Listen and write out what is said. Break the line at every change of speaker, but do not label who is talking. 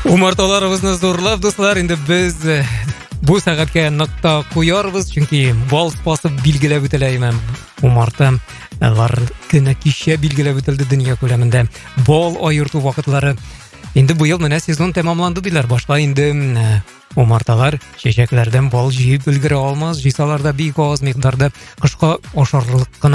Умарталарыбызны зурлап, дуслар, инде без бу сәгатькә нокта куярбыз, чөнки бал басып билгеләп үтеләймен. Умарталар көне кичә билгеләп үтелде дөнья күләмендә. Бал аерту вакытлары. Инде быел менә сезон тәмамланды диләр. Башка инде умарталар чәчәкләрдән бал җыеп өлгерә алмас, җыйсалар да бик аз микъдарда кышка ашарлык кына